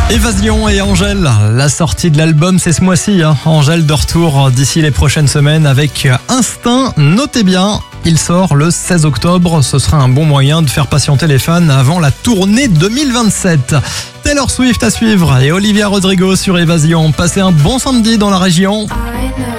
Évasion et Angèle, la sortie de l'album c'est ce mois-ci. Angèle de retour d'ici les prochaines semaines avec Instinct. Notez bien, il sort le 16 octobre. Ce sera un bon moyen de faire patienter les fans avant la tournée 2027. Taylor Swift à suivre et Olivia Rodrigo sur Évasion. Passez un bon samedi dans la région.